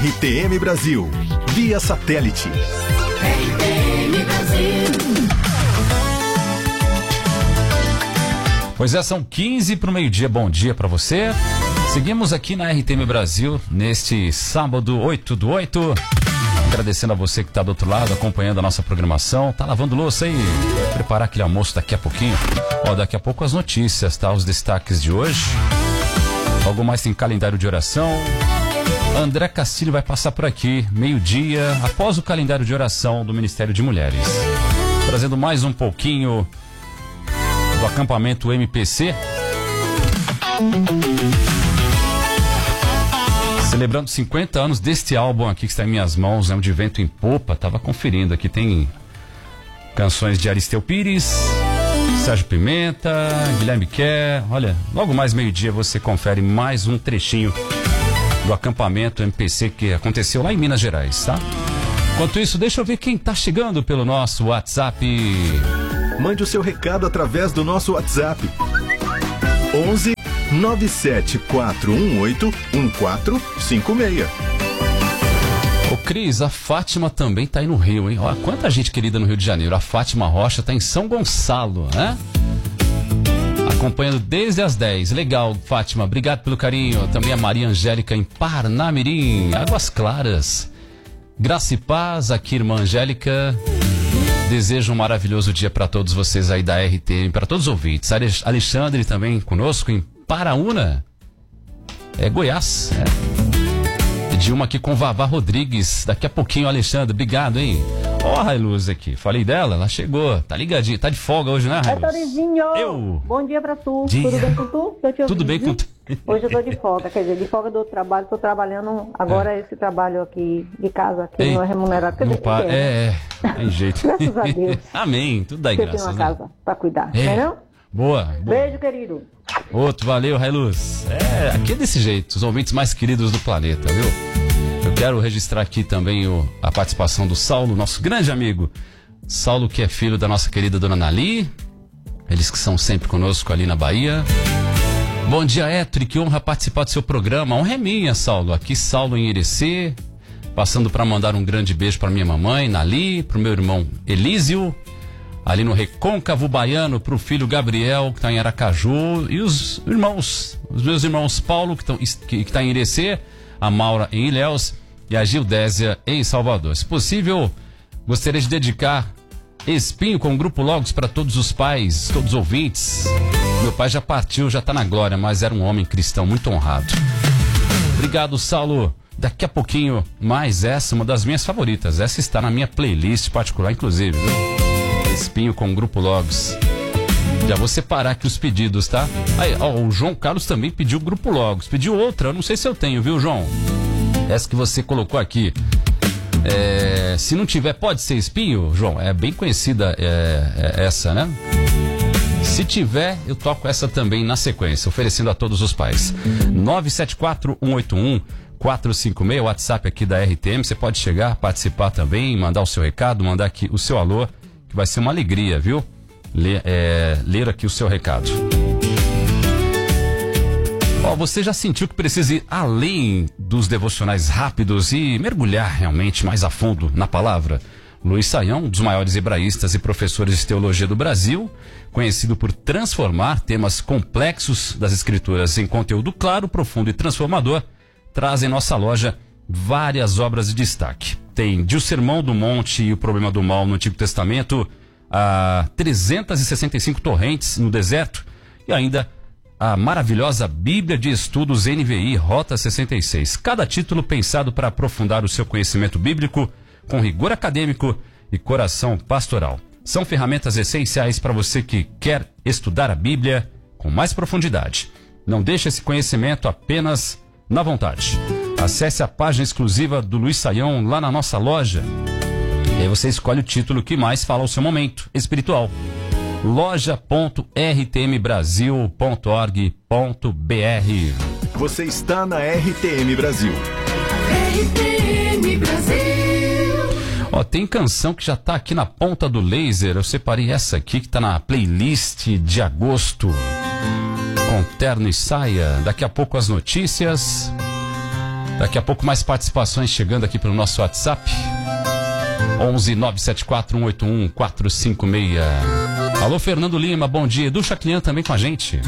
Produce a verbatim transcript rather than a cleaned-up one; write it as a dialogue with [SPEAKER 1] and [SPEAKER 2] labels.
[SPEAKER 1] R T M Brasil, via satélite.
[SPEAKER 2] R T M Brasil.
[SPEAKER 3] Pois é, são quinze para o meio-dia. Bom dia para você. Seguimos aqui na R T M Brasil neste sábado oito do oito. Agradecendo a você que está do outro lado, acompanhando a nossa programação. Tá lavando louça aí? Vai preparar aquele almoço daqui a pouquinho. Ó, daqui a pouco as notícias, tá? Os destaques de hoje. Logo mais tem calendário de oração. André Castilho vai passar por aqui, meio-dia, após o calendário de oração do Ministério de Mulheres. Trazendo mais um pouquinho do acampamento M P C. Celebrando cinquenta anos deste álbum aqui que está em minhas mãos, é um de Vento em Popa. Tava conferindo aqui, tem canções de Aristeu Pires, Sérgio Pimenta, Guilherme Kerr. Olha, logo mais meio-dia você confere mais um trechinho do acampamento M P C que aconteceu lá em Minas Gerais, tá? Enquanto isso, deixa eu ver quem tá chegando pelo nosso WhatsApp.
[SPEAKER 1] Mande o seu recado através do nosso WhatsApp. onze nove sete quatro um oito um quatro cinco seis.
[SPEAKER 3] Ô Cris, a Fátima também tá aí no Rio, hein? Olha quanta gente querida no Rio de Janeiro. A Fátima Rocha tá em São Gonçalo, né? Acompanhando desde as dez. Legal, Fátima, obrigado pelo carinho. Também a Maria Angélica em Parnamirim, Águas Claras. Graça e paz, aqui irmã Angélica. Desejo um maravilhoso dia para todos vocês aí da R T M, para todos os ouvintes. Alexandre também conosco em Paraúna, é Goiás, é. Pedi uma aqui com Vavá Rodrigues, daqui a pouquinho, Alexandre, obrigado, hein? Ó, a Railuz aqui, falei dela, ela chegou, tá ligadinha, tá de folga hoje, né, Railuz?
[SPEAKER 4] É, Torizinho!
[SPEAKER 3] Eu!
[SPEAKER 4] Bom dia pra tu,
[SPEAKER 3] Dia.
[SPEAKER 4] tudo bem com tu? Eu te ouvi,
[SPEAKER 3] Tudo bem
[SPEAKER 4] viu?
[SPEAKER 3] com tu?
[SPEAKER 4] Hoje eu tô de folga, quer dizer, de folga do outro trabalho, tô trabalhando agora é. esse trabalho aqui de casa, aqui
[SPEAKER 3] Ei,
[SPEAKER 4] não é remunerado. Quer
[SPEAKER 3] não
[SPEAKER 4] dizer,
[SPEAKER 3] pa...
[SPEAKER 4] é,
[SPEAKER 3] É, é, tem jeito.
[SPEAKER 4] Graças a Deus.
[SPEAKER 3] Amém, tudo daí,
[SPEAKER 4] Você
[SPEAKER 3] graças,
[SPEAKER 4] tem uma
[SPEAKER 3] né?
[SPEAKER 4] casa pra cuidar,
[SPEAKER 3] É.
[SPEAKER 4] não é não?
[SPEAKER 3] Boa, boa.
[SPEAKER 4] Beijo, querido.
[SPEAKER 3] Outro, valeu, Railuz. É, aqui é desse jeito, os ouvintes mais queridos do planeta, viu? Eu quero registrar aqui também o, a participação do Saulo, nosso grande amigo. Saulo, que é filho da nossa querida dona Nali. Eles que são sempre conosco ali na Bahia. Bom dia, Héctor, que honra participar do seu programa. Honra é minha, Saulo. Aqui, Saulo em Irecê. Passando para mandar um grande beijo para minha mamãe, Nali, para o meu irmão Elísio. Ali no Recôncavo Baiano, para o filho Gabriel, que está em Aracaju. E os irmãos, os meus irmãos Paulo, que está que, que tá em Irecê. A Maura em Ilhéus e a Gildésia em Salvador. Se possível, gostaria de dedicar Espinho com o Grupo Logos para todos os pais, todos os ouvintes. Meu pai já partiu, já está na glória, mas era um homem cristão muito honrado. Obrigado, Saulo. Daqui a pouquinho, mais essa, uma das minhas favoritas. Essa está na minha playlist particular, inclusive, viu? Espinho com o Grupo Logos. Já vou separar aqui os pedidos, tá? Aí, ó, o João Carlos também pediu o Grupo Logos. Pediu outra, eu não sei se eu tenho, viu, João? Essa que você colocou aqui. É, se não tiver, pode ser Espinho, João? É bem conhecida é, é essa, né? Se tiver, eu toco essa também na sequência, oferecendo a todos os pais. nove sete quatro um oito um quatro cinco seis, o WhatsApp aqui da R T M. Você pode chegar, participar também, mandar o seu recado, mandar aqui o seu alô, que vai ser uma alegria, viu? Ler, é, ler aqui o seu recado. Ó, você já sentiu que precisa ir além dos devocionais rápidos e mergulhar realmente mais a fundo na palavra? Luiz Saião, um dos maiores hebraístas e professores de teologia do Brasil, conhecido por transformar temas complexos das escrituras em conteúdo claro, profundo e transformador, traz em nossa loja várias obras de destaque. Tem de O Sermão do Monte e o Problema do Mal no Antigo Testamento, a trezentas e sessenta e cinco torrentes no deserto e ainda a maravilhosa Bíblia de Estudos N V I Rota sessenta e seis. Cada título pensado para aprofundar o seu conhecimento bíblico com rigor acadêmico e coração pastoral. São ferramentas essenciais para você que quer estudar a Bíblia com mais profundidade. Não deixe esse conhecimento apenas na vontade. Acesse a página exclusiva do Luiz Saião lá na nossa loja. E aí você escolhe o título que mais fala ao seu momento espiritual. loja ponto r t m brasil ponto org ponto b r.
[SPEAKER 1] Você está na R T M Brasil.
[SPEAKER 2] R T M Brasil.
[SPEAKER 3] Ó, tem canção que já tá aqui na ponta do laser. Eu separei essa aqui que tá na playlist de agosto. Com terno e saia. Daqui a pouco as notícias. Daqui a pouco mais participações chegando aqui pelo nosso WhatsApp. onze nove sete quatro um oito um quatro cinco seis. Alô, Fernando Lima, bom dia. Edu Chaclian também com a gente.